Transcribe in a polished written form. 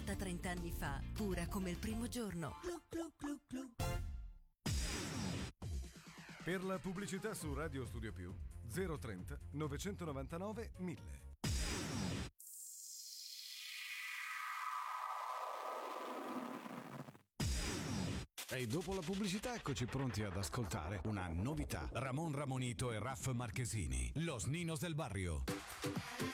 nata 30 anni fa, pura come il primo giorno. Glu glu glu glu. Per la pubblicità su Radio Studio Più 030 999 1000. E dopo la pubblicità eccoci pronti ad ascoltare una novità. Ramon Ramonito e Raff Marchesini, Los Ninos del Barrio.